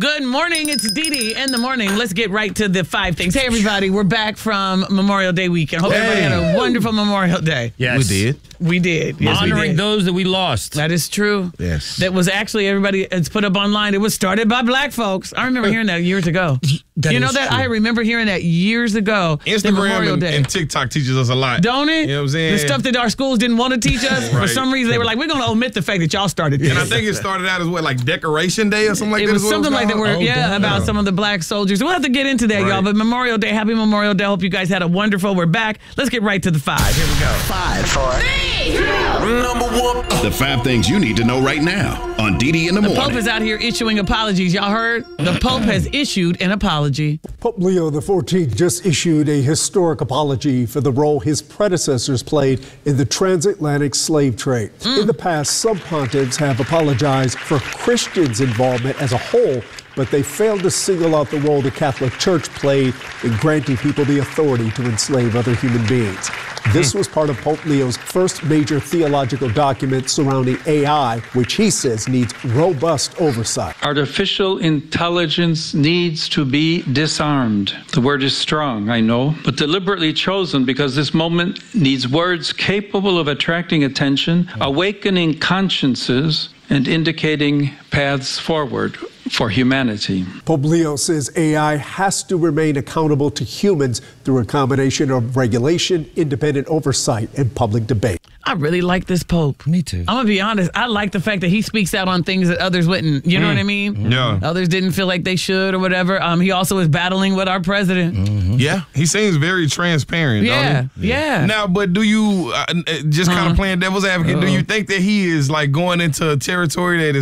Good morning. It's Dee Dee in the morning. Let's get right to the 5 things. Hey, everybody. We're back from Memorial Day weekend. Hope everybody had a wonderful Memorial Day. Yes. We did. We did. Yes, Honoring we did. those that we lost. That is true. Yes. That was actually, everybody, it's put up online. It was started by black folks. I remember hearing that years ago. That you know is that? true. I remember hearing that years ago. the Memorial Instagram Day. and TikTok teaches us a lot. Don't it? You know what I'm saying? The stuff that our schools didn't want to teach us. For Right. some reason, they were like, we're going to omit the fact that y'all started this. And I think it started out as what, like Decoration Day or something like It that? was is what something like that. called? About some of the black soldiers. We'll have to get into that, y'all. Right. But Memorial Day, happy Memorial Day. Hope you guys had a wonderful. We're back. Let's get right to the 5. Here we go. 5, 4, 3, 2. Number 1. The 5 things you need to know right now on Dee Dee in the The morning. Pope is out here issuing apologies. Y'all heard? The Pope has issued an apology. Pope Leo XIV just issued a historic apology for the role his predecessors played in the transatlantic slave trade. In the past, some pontiffs have apologized for Christians' involvement as a whole, but they failed to single out the role the Catholic Church played in granting people the authority to enslave other human beings. This was part of Pope Leo's first major theological document surrounding AI, which he says needs robust oversight. Artificial intelligence needs to be disarmed. The word is strong, I know, but deliberately chosen because this moment needs words capable of attracting attention, awakening consciences, and indicating paths forward for humanity. Pope Leo says AI has to remain accountable to humans through a combination of regulation, independent oversight, and public debate. I really like this Pope. Me too. I'm going to be honest. I like the fact that he speaks out on things that others wouldn't. You know what I mean? Yeah. Others didn't feel like they should or whatever. He also is battling with our president. Yeah. He seems very transparent. Yeah. Don't he? Yeah. Now, but do you, just kind of playing devil's advocate, do you think that he is like going into a territory that is